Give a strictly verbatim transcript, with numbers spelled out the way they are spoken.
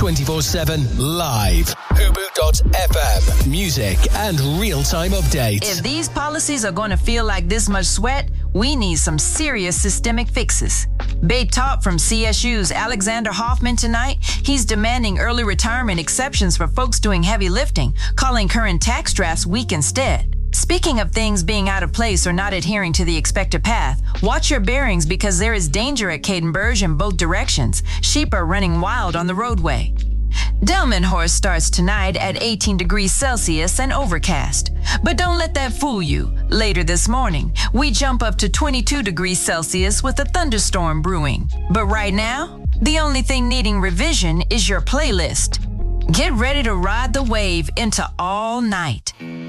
twenty-four seven live. Hubu dot F M. Music and real-time updates. If these policies are going to feel like this much sweat, we need some serious systemic fixes. Big talk from C S U's Alexander Hoffman tonight. He's demanding early retirement exceptions for folks doing heavy lifting, calling current tax drafts weak instead. Speaking of things being out of place or not adhering to the expected path, watch your bearings because there is danger at Cadenburg in both directions. Sheep are running wild on the roadway. Delmenhorst starts tonight at eighteen degrees Celsius and overcast. But don't let that fool you. Later this morning, we jump up to twenty-two degrees Celsius with a thunderstorm brewing. But right now, the only thing needing revision is your playlist. Get ready to ride the wave into all night.